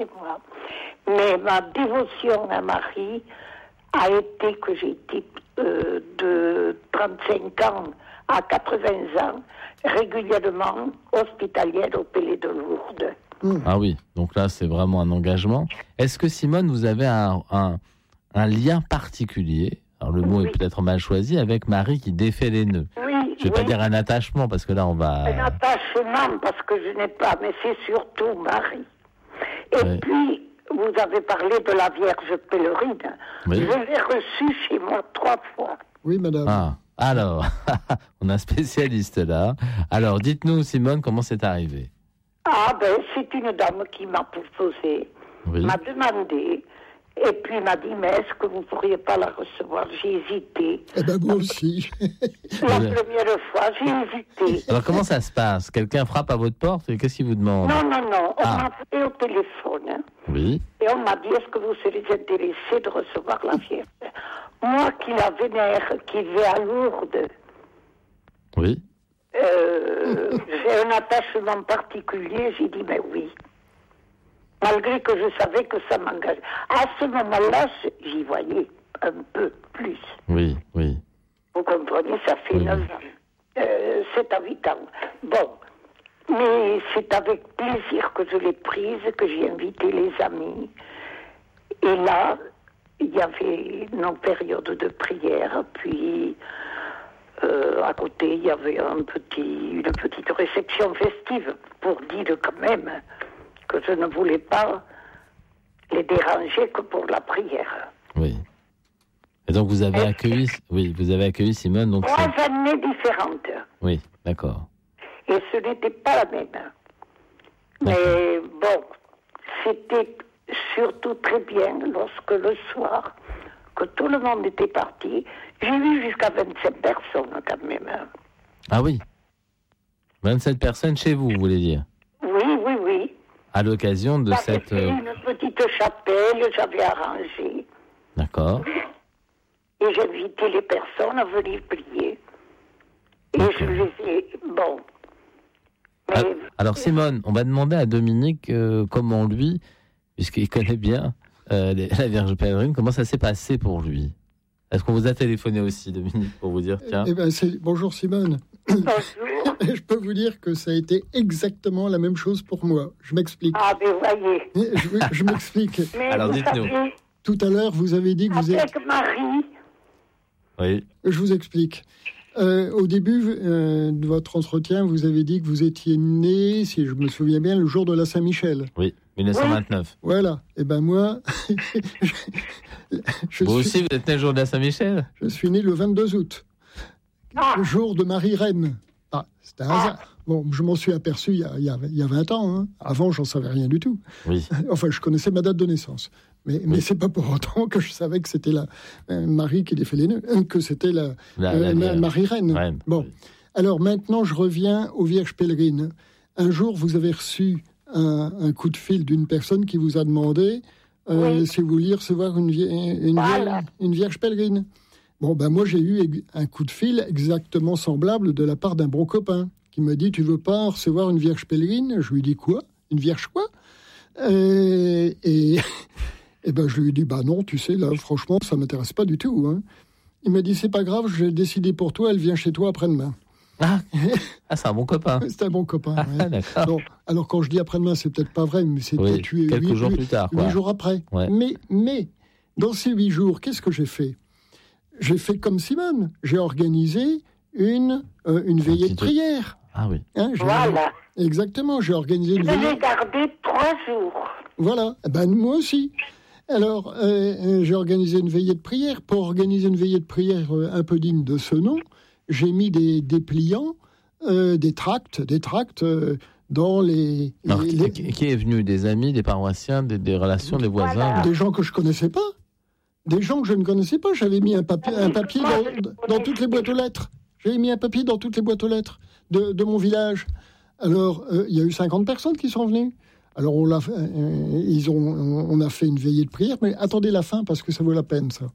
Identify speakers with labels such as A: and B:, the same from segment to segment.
A: moi. Mais ma dévotion à Marie a été que j'ai été de 35 ans à 80 ans régulièrement hospitalière au Palais de Lourdes.
B: Ah oui, donc là c'est vraiment un engagement. Est-ce que Simone, vous avez un lien particulier, alors le mot est peut-être mal choisi, avec Marie qui défait les nœuds?
A: Oui.
B: Je ne vais pas dire un attachement, parce que là on va...
A: Un attachement, parce que je n'ai pas, mais c'est surtout Marie. Et puis, vous avez parlé de la Vierge pèlerine. Oui. Je l'ai reçue chez moi 3 fois.
C: Oui, madame.
B: Ah, alors, on a un spécialiste là. Alors, dites-nous, Simone, comment c'est arrivé?
A: Ah, ben, c'est une dame qui m'a proposé, m'a demandé, et puis m'a dit, mais est-ce que vous ne pourriez pas la recevoir? J'ai hésité.
C: Eh ben, moi aussi.
A: La première fois, j'ai hésité.
B: Alors, comment ça se passe? Quelqu'un frappe à votre porte et qu'est-ce qu'il vous demande?
A: Non. On m'a appelé au téléphone. Hein.
B: Oui.
A: Et on m'a dit, est-ce que vous seriez intéressé de recevoir la Vierge? Moi qui la vénère, qui vais à Lourdes.
B: Oui.
A: J'ai un attachement particulier, j'ai dit, mais oui. Malgré que je savais que ça m'engageait. À ce moment-là, j'y voyais un peu plus.
B: Oui.
A: Vous comprenez, ça fait 9 ans. 7 à 8 ans. Bon. Mais c'est avec plaisir que je l'ai prise, que j'ai invité les amis. Et là, il y avait nos périodes de prière, puis à côté, il y avait une petite réception festive pour dire quand même que je ne voulais pas les déranger que pour la prière.
B: Oui. Et donc vous avez accueilli Simone. Donc
A: 3 années différentes.
B: Oui, d'accord.
A: Et ce n'était pas la même. Mais bon, c'était surtout très bien lorsque le soir, que tout le monde était parti, j'ai vu jusqu'à 27 personnes quand même.
B: Ah oui, 27 personnes chez vous, vous voulez dire?
A: Oui.
B: À l'occasion de cette...
A: Fait une petite chapelle, j'avais arrangé.
B: D'accord.
A: Et j'invitais les personnes à venir prier. Et je les ai... Bon. Mais...
B: Alors Simone, on va demander à Dominique comment lui, puisqu'il connaît bien la Vierge pèlerine, comment ça s'est passé pour lui? Est-ce qu'on vous a téléphoné aussi, Dominique, pour vous dire, tiens...
C: Bonjour Simone.
A: Bonjour.
C: Je peux vous dire que ça a été exactement la même chose pour moi. Je m'explique.
A: Ah, mais voyez.
C: Je m'explique.
B: Alors dites-nous.
C: Tout à l'heure, vous avez dit que vous êtes...
A: Avec Marie.
B: Oui.
C: Je vous explique. Au début de votre entretien, vous avez dit que vous étiez né, si je me souviens bien, le jour de la Saint-Michel.
B: Oui, 1929.
C: Voilà. Et ben moi...
B: Vous aussi, vous êtes né le jour de la Saint-Michel?
C: Je suis né le 22 août. Le jour de Marie-Reine. Ah, c'était un hasard. Bon, je m'en suis aperçu il y a 20 ans. Hein. Avant, j'en savais rien du tout.
B: Oui.
C: Enfin, je connaissais ma date de naissance. Mais c'est pas pour autant que je savais que c'était la Marie qui défait les nœuds, que c'était la Marie-Reine.
B: Reine.
C: Bon. Alors maintenant, je reviens aux Vierges pèlerines. Un jour, vous avez reçu un coup de fil d'une personne qui vous a demandé si vous vouliez recevoir une Vierge pèlerine. Bon, ben moi, j'ai eu un coup de fil exactement semblable de la part d'un bon copain qui m'a dit, tu veux pas recevoir une Vierge pèlerine? Je lui ai dit, quoi? Une Vierge quoi? Et ben, je lui ai dit, bah non, tu sais, là, franchement, ça m'intéresse pas du tout. Hein. Il m'a dit, c'est pas grave, j'ai décidé pour toi, elle vient chez toi après-demain.
B: Ah, c'est un bon copain.
C: C'est un bon copain.
B: Ah, d'accord.
C: Bon, alors, quand je dis après-demain, c'est peut-être pas vrai, mais c'est peut-être
B: quelques jours plus tard.
C: 8 jours après. Ouais. Mais, dans ces 8 jours, qu'est-ce que j'ai fait? J'ai fait comme Simone. J'ai organisé une veillée de prière.
B: Ah oui.
A: Hein, voilà.
C: Exactement, j'ai organisé une veillée.
A: Je l'ai gardé 3 jours.
C: Voilà, ben moi aussi. Alors, j'ai organisé une veillée de prière. Pour organiser une veillée de prière un peu digne de ce nom, j'ai mis des dépliants, des tracts dans les...
B: Alors, qui est venu? Des amis, des paroissiens, des relations, des voisins?
C: Voilà. Des gens que je connaissais pas. Des gens que je ne connaissais pas. J'avais mis un papier dans toutes les boîtes aux lettres. J'avais mis un papier dans toutes les boîtes aux lettres de mon village. Alors, il y a eu 50 personnes qui sont venues. Alors on a fait une veillée de prière, mais attendez la fin parce que ça vaut la peine, ça.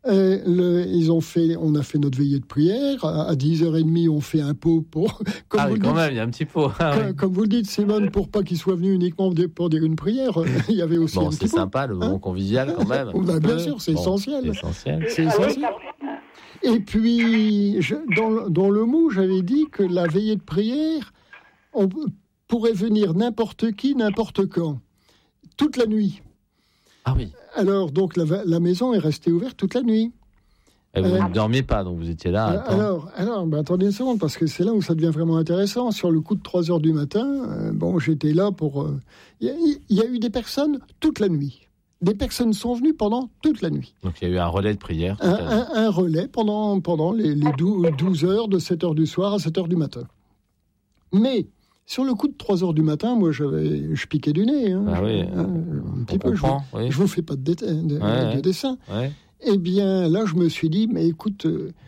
C: On a fait notre veillée de prière. À 10h30, on fait un pot pour.
B: Même, il y a un petit pot.
C: Comme vous le dites, Simone, pour pas qu'il soit venu uniquement pour dire une prière, il y avait aussi un petit pot.
B: C'est sympa, le moment convivial quand même.
C: Bien sûr, c'est essentiel.
B: C'est essentiel.
C: Et puis, dans le mot, j'avais dit que la veillée de prière, on pourrait venir n'importe qui, n'importe quand, toute la nuit.
B: Ah oui.
C: Alors, donc, la maison est restée ouverte toute la nuit.
B: Et vous ne dormiez pas, donc vous étiez là.
C: Attendez une seconde, parce que c'est là où ça devient vraiment intéressant. Sur le coup de 3h du matin, j'étais là pour... Il y a eu des personnes toute la nuit. Des personnes sont venues pendant toute la nuit.
B: Donc, il y a eu un relais de prière.
C: Un relais pendant les 12 heures, de 7h du soir à 7h du matin. Mais... Sur le coup de 3h du matin, moi, je piquais du nez. Un petit peu. Je vous fais pas de dessin. Ouais. Eh bien, là, je me suis dit, mais écoute,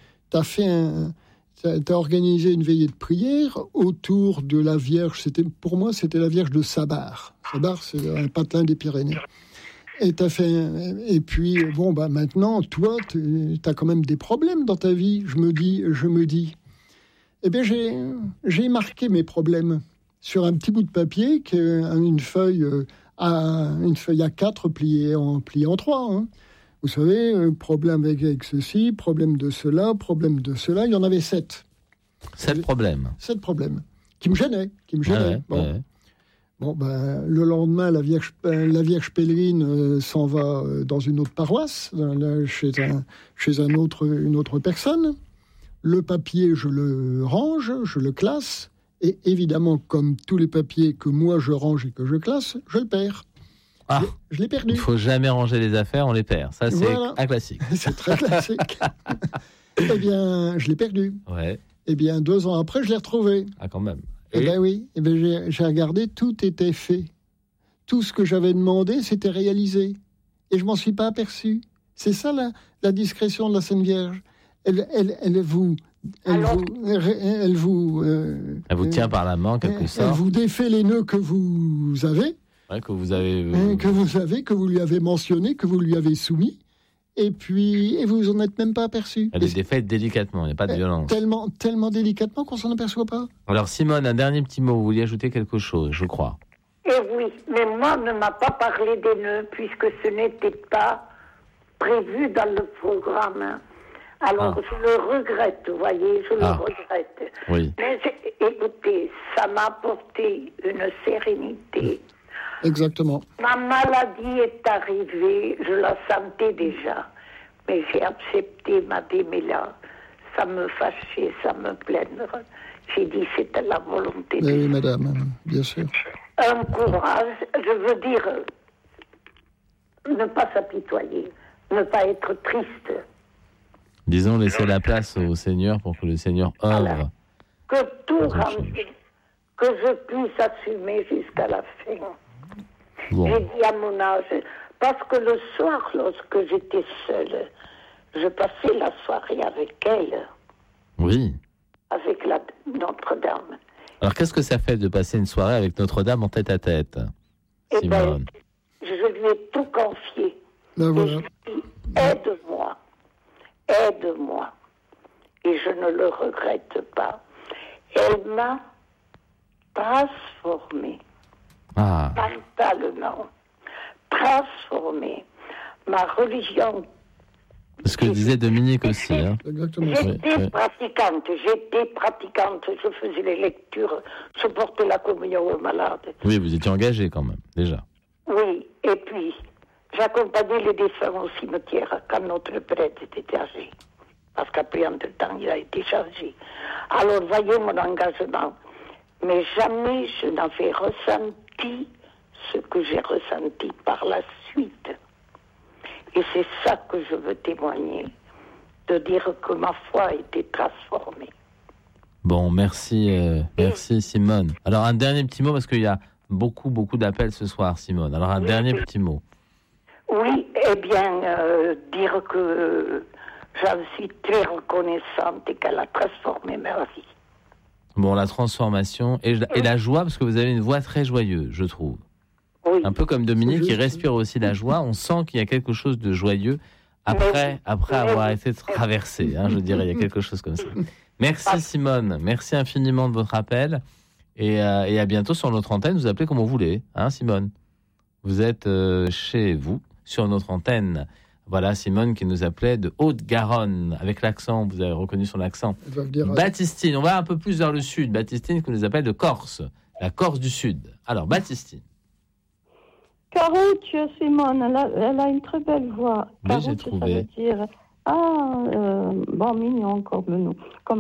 C: t'as organisé une veillée de prière autour de la Vierge. Pour moi, c'était la Vierge de Sabar. Sabar, c'est un patelin des Pyrénées. Et puis, maintenant, toi, t'as quand même des problèmes dans ta vie. Je me dis. Eh bien, j'ai marqué mes problèmes sur un petit bout de papier, une feuille A4 pliée en 3. Hein. Vous savez, problème avec ceci, problème de cela, il y en avait 7.
B: 7 problèmes.
C: 7 problèmes qui me gênaient. Le lendemain, la Vierge pèlerine s'en va dans une autre paroisse, chez une autre personne. Le papier, je le range, je le classe. Et évidemment, comme tous les papiers que moi je range et que je classe, je le perds. Je l'ai perdu.
B: Il ne faut jamais ranger les affaires, on les perd. Ça, c'est un classique.
C: C'est très classique. Eh bien, je l'ai perdu.
B: Ouais.
C: Eh bien, 2 ans après, je l'ai retrouvé.
B: Ah, quand même.
C: Eh bien, oui. Eh bien, j'ai regardé, tout était fait. Tout ce que j'avais demandé, c'était réalisé. Et je ne m'en suis pas aperçu. C'est ça, la discrétion de la Sainte Vierge. Elle vous
B: tient par la main, en quelque sorte.
C: Elle vous défait les nœuds que vous avez.
B: Ouais, que
C: vous lui avez mentionné, que vous lui avez soumis. Et vous en êtes même pas aperçu.
B: Elle est défaite délicatement, il n'y a pas de violence.
C: Tellement délicatement qu'on s'en aperçoit pas.
B: Alors Simone, un dernier petit mot, vous vouliez ajouter quelque chose, je crois.
A: Eh oui, mais moi, on ne m'a pas parlé des nœuds, puisque ce n'était pas prévu dans le programme. Alors, je le regrette, vous voyez, je le regrette.
B: Oui.
A: Mais écoutez, ça m'a apporté une sérénité.
C: Exactement.
A: Ma maladie est arrivée, je la sentais déjà. Mais j'ai accepté ma démêlée. Ça me fâchait, ça me plaindre. J'ai dit, c'était la volonté.
C: Oui, madame, bien sûr.
A: Un courage, je veux dire, ne pas s'apitoyer, ne pas être triste.
B: Disons, laisser la place au Seigneur pour que le Seigneur œuvre. Voilà.
A: Que tout remplit, que je puisse assumer jusqu'à la fin. Bon. J'ai dit à mon âge, parce que le soir, lorsque j'étais seule, je passais la soirée avec elle.
B: Oui.
A: Avec Notre-Dame.
B: Alors, qu'est-ce que ça fait de passer une soirée avec Notre-Dame en tête-à-tête, Simone?
A: Je lui ai tout confié.
C: Ben voilà.
A: Et je lui ai dit, aide-moi. Et je ne le regrette pas. Elle m'a transformée. Mentalement. Transformée. Ma religion.
B: Ce que disait Dominique aussi. Hein.
A: J'étais pratiquante. Je faisais les lectures. Je portais la communion aux malades.
B: Oui, vous étiez engagée quand même, déjà.
A: Oui, et puis... j'accompagnais les défunts au cimetière quand notre prêtre était âgé. Parce qu'après, entre-temps, il a été chargé. Alors, voyez mon engagement. Mais jamais je n'avais ressenti ce que j'ai ressenti par la suite. Et c'est ça que je veux témoigner. De dire que ma foi a été transformée.
B: Bon, merci Simone. Alors, un dernier petit mot, parce qu'il y a beaucoup d'appels ce soir, Simone. Alors, un dernier petit mot.
A: Oui, eh bien, dire que j'en suis très reconnaissante et qu'elle a transformé ma vie.
B: Bon, la transformation et la joie, parce que vous avez une voix très joyeuse, je trouve.
A: Oui.
B: Un peu comme Dominique qui respire aussi la joie. On sent qu'il y a quelque chose de joyeux après avoir été traversé. Je dirais, il y a quelque chose comme ça. Merci Simone, merci infiniment de votre appel. Et à bientôt sur notre antenne. Vous appelez comme vous voulez, Simone. Vous êtes chez vous, sur notre antenne. Voilà Simone qui nous appelait de Haute-Garonne, avec l'accent, vous avez reconnu son accent. Baptistine, on va un peu plus vers le sud. Baptistine qui nous appelle de Corse, la Corse du Sud. Alors Baptistine.
D: Carouche, Simone, elle a une très belle voix.
B: Oui, j'ai trouvé.
D: Ça veut dire, mignon comme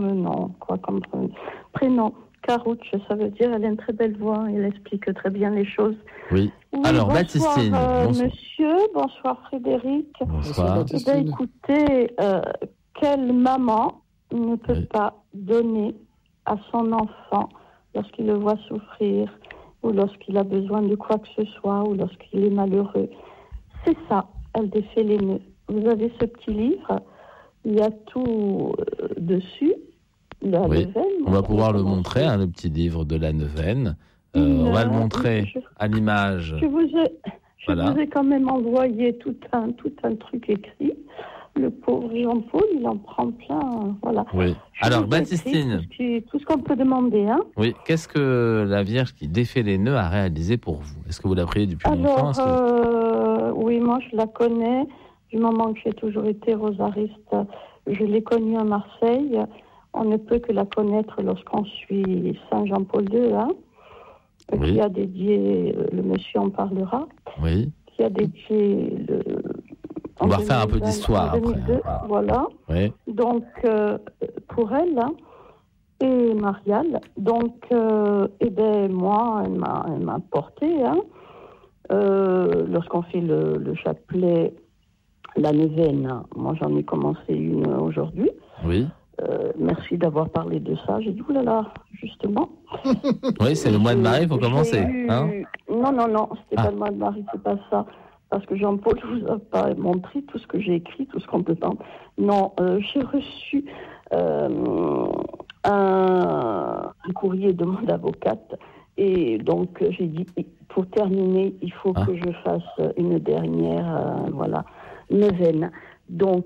D: prénom. Carouche, ça veut dire, elle a une très belle voix, elle explique très bien les choses.
B: Oui. Alors, bonsoir, Baptistine.
D: Bonsoir. Monsieur, bonsoir Frédéric.
B: Bonsoir.
D: Écoutez, quelle maman ne peut pas donner à son enfant lorsqu'il le voit souffrir, ou lorsqu'il a besoin de quoi que ce soit, ou lorsqu'il est malheureux. C'est ça, elle défait les nœuds. Vous avez ce petit livre, il y a tout dessus. Neuvaine,
B: on va pouvoir le montrer, le petit livre de la neuvaine. On va le montrer à l'image.
D: Je vous ai quand même envoyé tout un truc écrit. Le pauvre Jean-Paul, il en prend plein. Voilà.
B: Oui. Alors, Baptistine.
D: Tout ce qu'on peut demander.
B: Oui. Qu'est-ce que la Vierge qui défait les nœuds a réalisé pour vous? Est-ce que vous la priez depuis longtemps?
D: Oui, moi, je la connais. Du moment que j'ai toujours été rosariste, je l'ai connue à Marseille. On ne peut que la connaître lorsqu'on suit Saint Jean-Paul II, qui a dédié, le monsieur en parlera, qui a dédié
B: on va refaire un peu d'histoire après.
D: Voilà.
B: Oui.
D: Donc, pour elle, et Mariale, donc, moi, elle m'a porté, lorsqu'on fait le chapelet, la neuvaine, moi j'en ai commencé une aujourd'hui.
B: Oui.
D: Merci d'avoir parlé de ça. J'ai dit, oulala, justement.
B: Oui, c'est le mois de Marie, il faut commencer.
D: Non, c'était pas le mois de Marie, c'est pas ça. Parce que Jean-Paul ne vous a pas montré tout ce que j'ai écrit, tout ce qu'on peut entendre. Non, j'ai reçu un courrier de mon avocate. Et donc, j'ai dit, pour terminer, il faut que je fasse une dernière, neuvaine. Donc,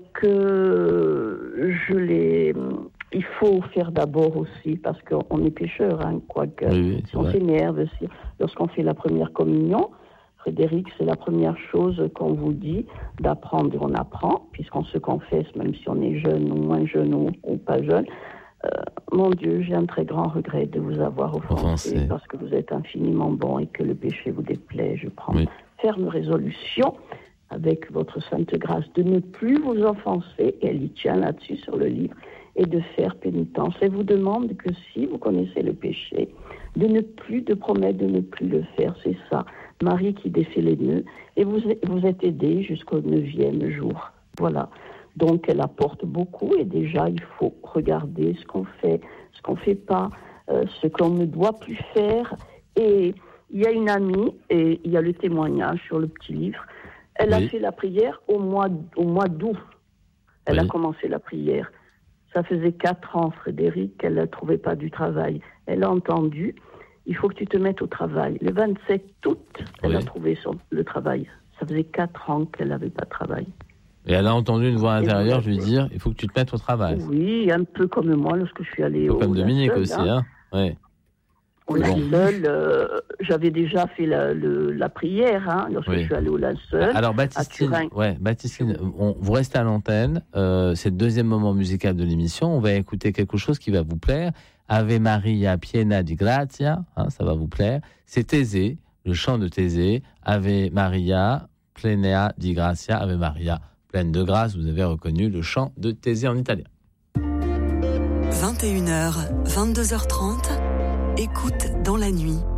D: il faut faire d'abord aussi, parce qu'on est pécheur, quoique, si on s'énerve, lorsqu'on fait la première communion, Frédéric, c'est la première chose qu'on vous dit, d'apprendre, on apprend, puisqu'on se confesse, même si on est jeune ou moins jeune ou pas jeune. Mon Dieu, j'ai un très grand regret de vous avoir offensé, parce que vous êtes infiniment bon et que le péché vous déplaît. Je prends ferme résolution, avec votre sainte grâce, de ne plus vous offenser, et elle y tient là-dessus sur le livre, et de faire pénitence. Elle vous demande que si vous connaissez le péché, de promettre de ne plus le faire. C'est ça, Marie qui défait les nœuds, et vous êtes aidé jusqu'au 9e jour. Voilà. Donc elle apporte beaucoup, et déjà il faut regarder ce qu'on fait pas, ce qu'on ne doit plus faire. Et il y a une amie, et il y a le témoignage sur le petit livre. Elle a fait la prière au mois d'août. Elle a commencé la prière. Ça faisait 4 ans, Frédéric, qu'elle ne trouvait pas du travail. Elle a entendu, il faut que tu te mettes au travail. Le 27 août, elle a trouvé le travail. Ça faisait 4 ans qu'elle n'avait pas de travail.
B: Et elle a entendu une voix intérieure lui dire, il faut que tu te mettes au travail.
D: Oui, un peu comme moi lorsque je suis allée au...
B: Comme Dominique aussi, Oui.
D: Au linceul, j'avais déjà fait la prière lorsque je suis allée au linceul.
B: Alors Baptistine, vous restez à l'antenne. C'est le deuxième moment musical de l'émission. On va écouter quelque chose qui va vous plaire. Ave Maria piena di grazia, ça va vous plaire. C'est Thésée, le chant de Thésée. Ave Maria plena di grazia, Ave Maria pleine de grâce. Vous avez reconnu le chant de Thésée en italien.
E: 21h, 22h30. Écoute dans la nuit,